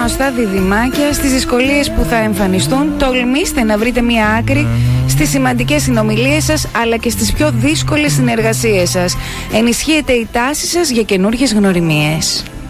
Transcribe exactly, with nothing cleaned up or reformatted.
γνωστά διδυμάκια, στις δυσκολίες που θα εμφανιστούν. Τολμήστε να βρείτε μία άκρη στις σημαντικές συνομιλίες σας, αλλά και στις πιο δύσκολες συνεργασίες σας. Ενισχύεται η τάση σας για καινούργιες γνωριμίες.